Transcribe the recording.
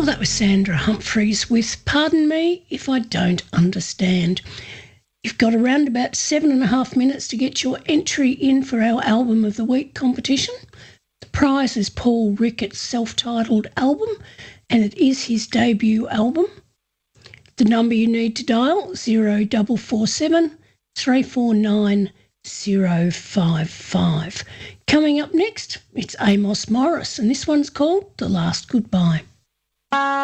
Well, that was Sandra Humphreys with Pardon Me If I Don't Understand. You've got around about 7.5 minutes to get your entry in for our Album of the Week competition. The prize is Paul Rickett's self-titled album, and it is his debut album. The number you need to dial, 0447 349 055. Coming up next, it's Amos Morris, and this one's called The Last Goodbye.